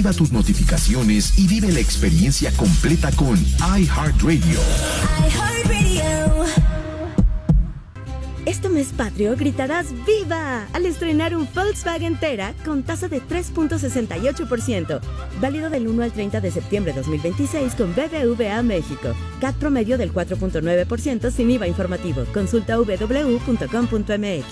Activa tus notificaciones y vive la experiencia completa con iHeartRadio. Este mes patrio gritarás ¡Viva! Al estrenar un Volkswagen Tera con tasa de 3.68%. Válido del 1 al 30 de septiembre de 2026 con BBVA México. CAT promedio del 4.9% sin IVA informativo. Consulta www.com.mx.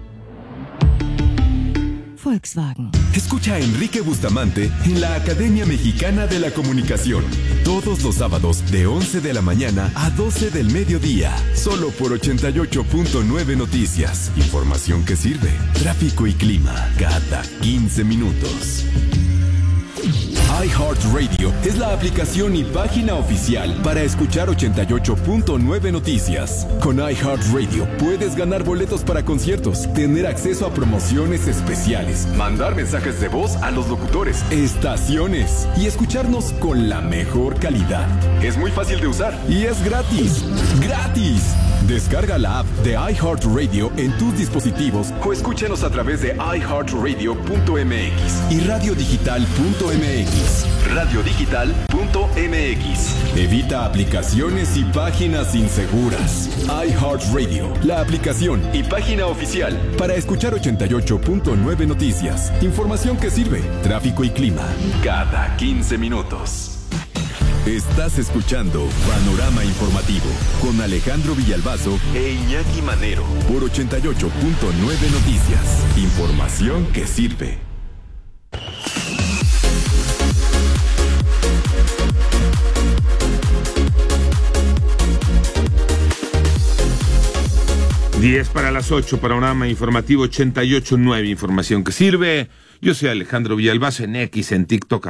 Volkswagen. Escucha a Enrique Bustamante en la Academia Mexicana de la Comunicación. Todos los sábados de 11 de la mañana a 12 del mediodía. Solo por 88.9 Noticias. Información que sirve. Tráfico y clima cada 15 minutos. iHeartRadio es la aplicación y página oficial para escuchar 88.9 Noticias. Con iHeartRadio puedes ganar boletos para conciertos, tener acceso a promociones especiales, mandar mensajes de voz a los locutores, estaciones y escucharnos con la mejor calidad. Es muy fácil de usar y es gratis. ¡Gratis! Descarga la app de iHeartRadio en tus dispositivos o escúchanos a través de iHeartRadio.mx y radiodigital.mx. Radiodigital.mx. Evita aplicaciones y páginas inseguras. iHeartRadio, la aplicación y página oficial para escuchar 88.9 Noticias. Información que sirve. Tráfico y clima cada 15 minutos. Estás escuchando Panorama Informativo con Alejandro Villalbazo e Iñaki Manero por 88.9 Noticias. Información que sirve. Diez para las 8, Panorama Informativo 88.9, información que sirve. Yo soy Alejandro Villalbazo en X, en TikTok,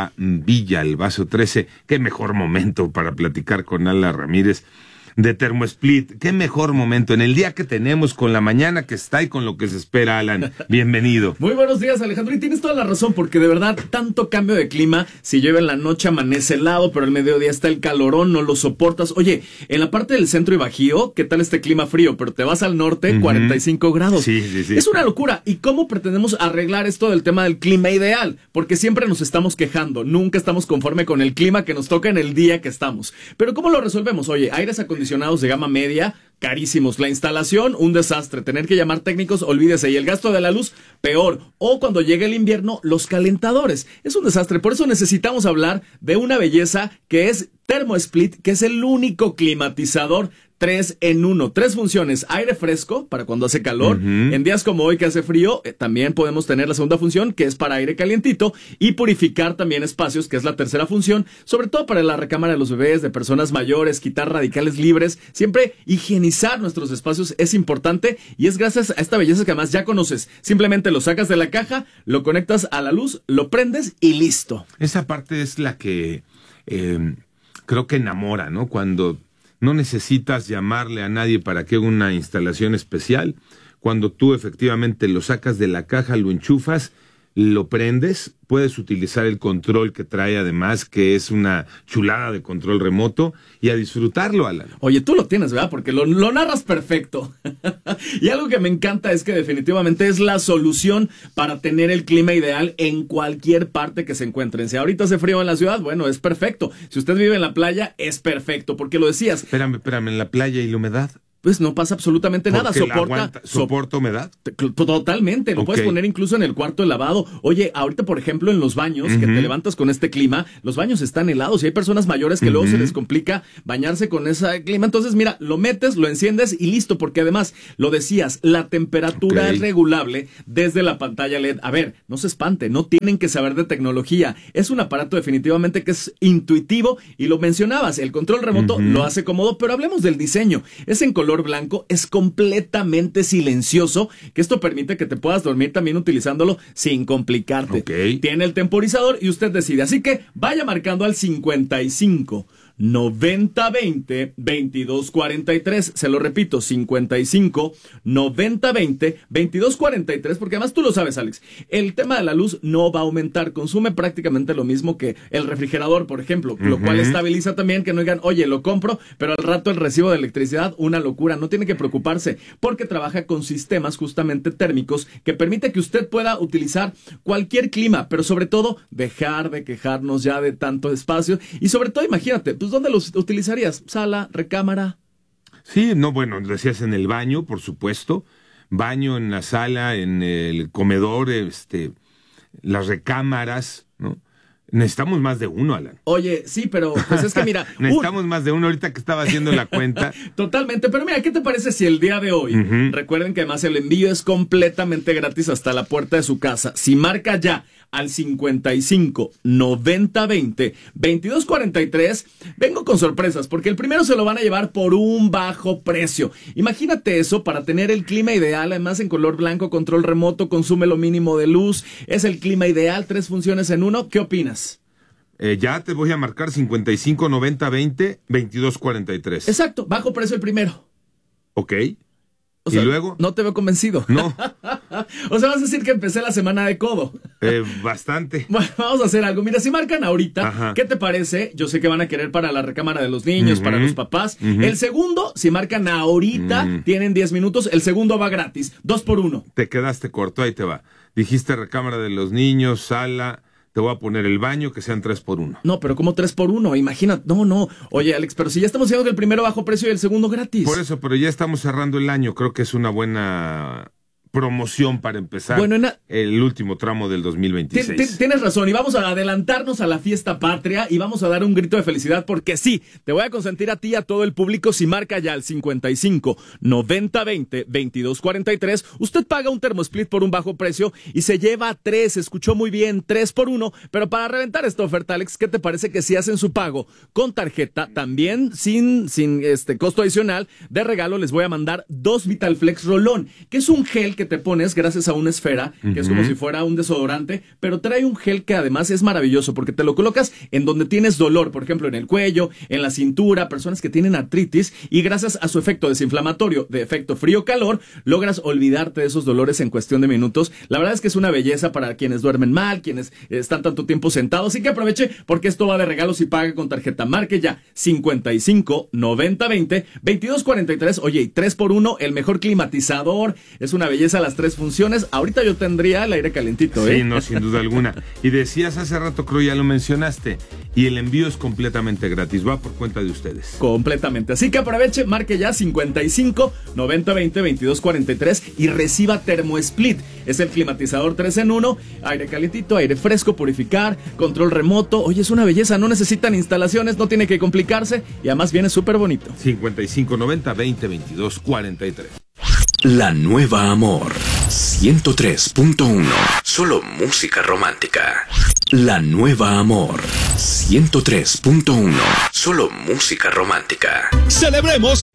@Villalbazo13. Qué mejor momento para platicar con Ala Ramírez de Thermosplit. Qué mejor momento en el día que tenemos, con la mañana que está y con lo que se espera, Alan. Bienvenido. Muy buenos días, Alejandro, y tienes toda la razón, porque de verdad, tanto cambio de clima, si llueve en la noche amanece helado, pero al mediodía está el calorón, no lo soportas. Oye, en la parte del centro y Bajío, ¿qué tal este clima frío? Pero te vas al norte, 45 grados. Sí. Es una locura. ¿Y cómo pretendemos arreglar esto del tema del clima ideal? Porque siempre nos estamos quejando, nunca estamos conforme con el clima que nos toca en el día que estamos. Pero ¿cómo lo resolvemos? Oye, aires acondicionados de gama media, carísimos. La instalación, un desastre. Tener que llamar técnicos, olvídese. Y el gasto de la luz, peor. O cuando llegue el invierno, los calentadores. Es un desastre. Por eso necesitamos hablar de una belleza que es Thermosplit, que es el único climatizador 3 en 1. 3 funciones. Aire fresco para cuando hace calor. En días como hoy que hace frío, también podemos tener la segunda función, que es para aire calientito. Y purificar también espacios, que es la tercera función. Sobre todo para la recámara de los bebés, de personas mayores, quitar radicales libres. Siempre higienizar nuestros espacios es importante. Y es gracias a esta belleza que además ya conoces. Simplemente lo sacas de la caja, lo conectas a la luz, lo prendes y listo. Esa parte es la que creo que enamora, ¿no? Cuando no necesitas llamarle a nadie para que haga una instalación especial. Cuando tú efectivamente lo sacas de la caja, lo enchufas, lo prendes, puedes utilizar el control que trae además, que es una chulada de control remoto, y a disfrutarlo, Alan. Oye, tú lo tienes, ¿verdad? Porque lo narras perfecto. Y algo que me encanta es que definitivamente es la solución para tener el clima ideal en cualquier parte que se encuentren. Si ahorita hace frío en la ciudad, bueno, es perfecto. Si usted vive en la playa, es perfecto, porque lo decías. Espérame, en la playa y la humedad. Pues no pasa absolutamente nada. ¿Soporta humedad? Totalmente. Lo puedes poner incluso en el cuarto de lavado. Oye, ahorita, por ejemplo, en los baños, que te levantas con este clima, los baños están helados y hay personas mayores que luego se les complica bañarse con ese clima. Entonces, mira, lo metes, lo enciendes y listo, porque además, lo decías, la temperatura es regulable desde la pantalla LED. A ver, no se espante, no tienen que saber de tecnología. Es un aparato definitivamente que es intuitivo y lo mencionabas, el control remoto lo hace cómodo, pero hablemos del diseño. Es en color blanco, es completamente silencioso, que esto permite que te puedas dormir también utilizándolo sin complicarte. Tiene el temporizador y usted decide. Así que vaya marcando al 55 9020 2243. Se lo repito, 55 9020 2243, porque además tú lo sabes, Alex, el tema de la luz no va a aumentar, consume prácticamente lo mismo que el refrigerador, por ejemplo, lo cual estabiliza también que no digan, oye, lo compro, pero al rato el recibo de electricidad, una locura. No tiene que preocuparse, porque trabaja con sistemas justamente térmicos que permite que usted pueda utilizar cualquier clima, pero sobre todo dejar de quejarnos ya de tanto espacio. Y sobre todo, imagínate, pues ¿dónde los utilizarías? ¿Sala, recámara? Sí, no, bueno, decías en el baño, por supuesto. Baño, en la sala, en el comedor, las recámaras, ¿no? Necesitamos más de uno, Alan. Oye, sí, pero pues es que mira... Necesitamos más de uno, ahorita que estaba haciendo la cuenta. Totalmente, pero mira, ¿qué te parece si el día de hoy, recuerden que además el envío es completamente gratis hasta la puerta de su casa, si marca ya al 55 90 20 22 43, vengo con sorpresas, porque el primero se lo van a llevar por un bajo precio. Imagínate eso, para tener el clima ideal, además en color blanco, control remoto, consume lo mínimo de luz, es el clima ideal, 3 funciones en uno. ¿Qué opinas? Ya te voy a marcar 55 90 20 22 43. Exacto, bajo precio el primero. Ok. O sea, ¿y luego? No te veo convencido. No. O sea, vas a decir que empecé la semana de codo. Bastante. Bueno, vamos a hacer algo. Mira, si marcan ahorita, Ajá. ¿qué te parece? Yo sé que van a querer para la recámara de los niños, para los papás. El segundo, si marcan ahorita, tienen 10 minutos. El segundo va gratis, 2 por 1. Te quedaste corto, ahí te va. Dijiste recámara de los niños, sala... Te voy a poner el baño, que sean 3 por 1. No, pero ¿cómo 3 por 1? Imagina, no. Oye, Alex, pero si ya estamos diciendo que el primero bajo precio y el segundo gratis. Por eso, pero ya estamos cerrando el año. Creo que es una buena promoción para empezar el último tramo del 2026. Tienes razón, y vamos a adelantarnos a la fiesta patria y vamos a dar un grito de felicidad, porque sí, te voy a consentir a ti y a todo el público si marca ya al 55 90 20 22 43. Usted paga un termosplit por un bajo precio y se lleva 3, escuchó muy bien, 3 por 1, pero para reventar esta oferta, Alex, ¿qué te parece que si hacen su pago con tarjeta, también sin costo adicional, de regalo les voy a mandar 2 Vitalflex Rolón, que es un gel que te pones gracias a una esfera, que es como si fuera un desodorante, pero trae un gel que además es maravilloso, porque te lo colocas en donde tienes dolor, por ejemplo en el cuello, en la cintura, personas que tienen artritis, y gracias a su efecto desinflamatorio, de efecto frío-calor, logras olvidarte de esos dolores en cuestión de minutos. La verdad es que es una belleza para quienes duermen mal, quienes están tanto tiempo sentados, así que aproveche, porque esto va de regalos y paga con tarjeta. Marque ya 55 90 20 22 43. Oye, y 3 por 1, el mejor climatizador, es una belleza las 3 funciones. Ahorita yo tendría el aire calentito, Sí, no, sin duda alguna. Y decías hace rato, creo ya lo mencionaste, y el envío es completamente gratis, va por cuenta de ustedes. Completamente, así que aproveche, marque ya 55 90 20 22 43 y reciba TermoSplit. Es el climatizador 3 en 1, aire calentito, aire fresco, purificar, control remoto. Oye, es una belleza, no necesitan instalaciones, no tiene que complicarse y además viene súper bonito. 55 90 20 22 43. La Nueva Amor 103.1. Solo música romántica. La Nueva Amor 103.1. Solo música romántica. Celebremos